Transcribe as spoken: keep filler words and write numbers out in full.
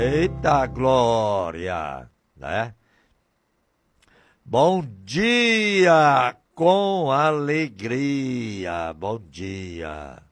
Eita glória, né? Bom dia com alegria, bom dia.